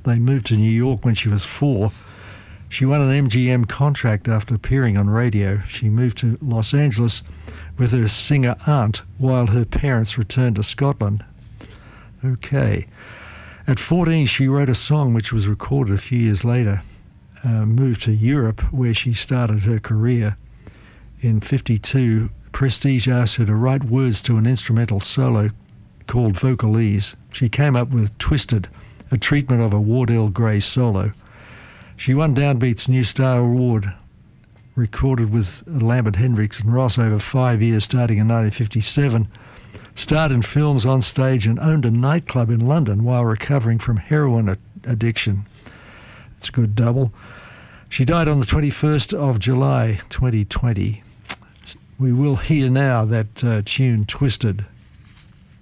They moved to New York when she was 4. She won an MGM contract after appearing on radio. She moved to Los Angeles with her singer aunt while her parents returned to Scotland. Okay. At 14, she wrote a song which was recorded a few years later, moved to Europe where she started her career. In 52, Prestige asked her to write words to an instrumental solo called Vocalese. She came up with Twisted, a treatment of a Wardell Gray solo. She won Downbeat's New Star Award, recorded with Lambert Hendricks and Ross over 5 years starting in 1957, starred in films, on stage, and owned a nightclub in London while recovering from heroin addiction. It's a good double. She died on the 21st of July 2020. We will hear now that tune Twisted.